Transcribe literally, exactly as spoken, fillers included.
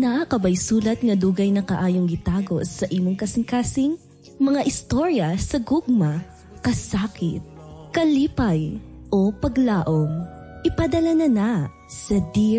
Naa kabay sulat nga dugay na kaayong gitago sa imong kasing-kasing mga istorya sa gugma, kasakit, kalipay o paglaom. Ipadala na na sa Dear